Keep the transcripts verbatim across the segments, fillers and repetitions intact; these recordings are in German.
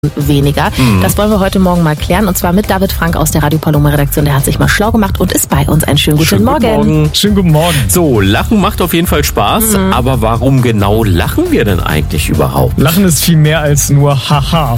weniger. Mhm. Das wollen wir heute Morgen mal klären und zwar mit David Frank aus der Radio Paloma Redaktion. Der hat sich mal schlau gemacht und ist bei uns. Einen schönen guten schönen Morgen. Guten Morgen. Schönen guten Morgen. So, Lachen macht auf jeden Fall Spaß, mhm. aber warum genau lachen wir denn eigentlich überhaupt? Lachen ist viel mehr als nur Haha.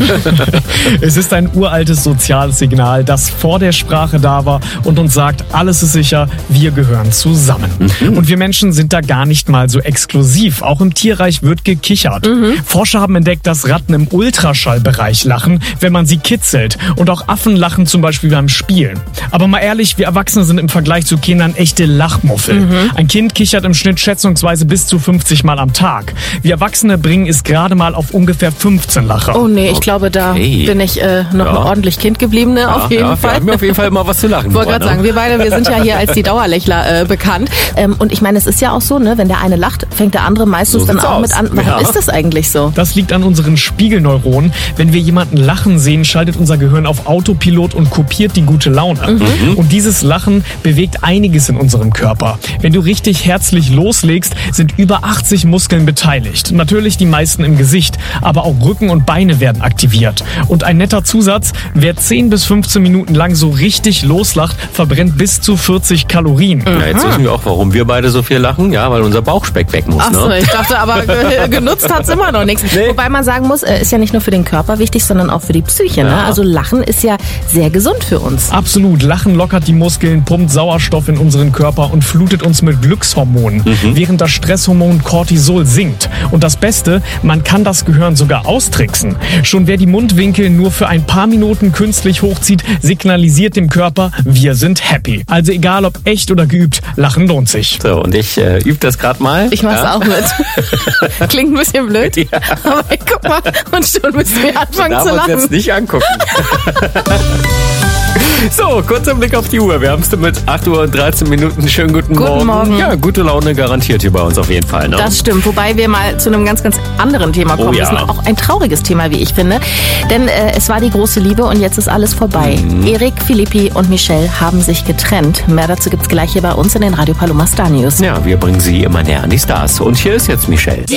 Es ist ein uraltes soziales Signal, das vor der Sprache da war und uns sagt, alles ist sicher, wir gehören zusammen. Mhm. Und wir Menschen sind da gar nicht mal so exklusiv. Auch im Tierreich wird gekichert. Mhm. Forscher haben entdeckt, dass Ratten im Ultraschallbereich lachen, wenn man sie kitzelt. Und auch Affen lachen zum Beispiel beim Spielen. Aber mal ehrlich, wir Erwachsene sind im Vergleich zu Kindern echte Lachmuffel. Mhm. Ein Kind kichert im Schnitt schätzungsweise bis zu fünfzig Mal am Tag. Wir Erwachsene bringen es gerade mal auf ungefähr fünfzehn Lacher. Oh nee, ich glaube, da Okay. bin ich äh, noch Ja. ein ordentlich Kind geblieben, ne? Ja, auf jeden ja, Fall. Wir haben ja auf jeden Fall immer was zu lachen. Ich wollte vor, gerade ne? sagen, wir beide, wir sind ja hier als die Dauerlächler äh, bekannt. Ähm, und ich meine, es ist ja auch so, ne, wenn der eine lacht, fängt der andere meistens So dann sieht's auch aus. mit an. Warum Ja. ist das eigentlich so? Das liegt an unseren Spiegelneuronen. Wenn wir jemanden lachen sehen, schaltet unser Gehirn auf Autopilot und kopiert die gute Laune. Mhm. Und dieses Lachen bewegt einiges in unserem Körper. Wenn du richtig herzlich loslegst, sind über achtzig Muskeln beteiligt. Natürlich die meisten im Gesicht, aber auch Rücken und Beine werden aktiviert. Und ein netter Zusatz, wer zehn bis fünfzehn Minuten lang so richtig loslacht, verbrennt bis zu vierzig Kalorien. Ja, jetzt wissen wir auch, warum wir beide so viel lachen. Ja, weil unser Bauchspeck weg muss. Ach so, Ne? ich dachte aber, ge- genutzt hat's immer noch nichts. Nee. Wobei man sagen muss, äh, ist ja nicht nur für den Körper wichtig, sondern auch für die Psyche. Ne? Ja. Also Lachen ist ja sehr gesund für uns. Absolut. Lachen lockert die Muskeln, pumpt Sauerstoff in unseren Körper und flutet uns mit Glückshormonen, während das Stresshormon Cortisol sinkt. Und das Beste, man kann das Gehirn sogar austricksen. Schon wer die Mundwinkel nur für ein paar Minuten künstlich hochzieht, signalisiert dem Körper, wir sind happy. Also egal ob echt oder geübt, Lachen lohnt sich. So, und ich äh, übe das gerade mal. Ich mach's ja? auch mit. Klingt ein bisschen blöd, Ja. aber ey, guck mal, und schon müssen wir anfangen Darf zu uns lachen. jetzt nicht angucken. So, kurzer Blick auf die Uhr. Wir haben es mit acht Uhr und dreizehn Minuten. Schönen guten, Guten Morgen. Ja, gute Laune garantiert hier bei uns auf jeden Fall. Ne? Das stimmt, wobei wir mal zu einem ganz, ganz anderen Thema kommen Oh ja. müssen. Auch ein trauriges Thema, wie ich finde. Denn äh, es war die große Liebe und jetzt ist alles vorbei. Mhm. Erik, Philippi und Michelle haben sich getrennt. Mehr dazu gibt's gleich hier bei uns in den Radio Paloma Star News. Ja, wir bringen Sie immer näher an die Stars. Und hier ist jetzt Michelle.